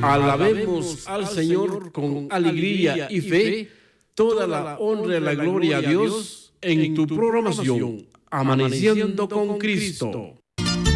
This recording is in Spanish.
Alabemos al Señor con alegría y fe. Toda la honra y la gloria a Dios en tu programación Amaneciendo con Cristo.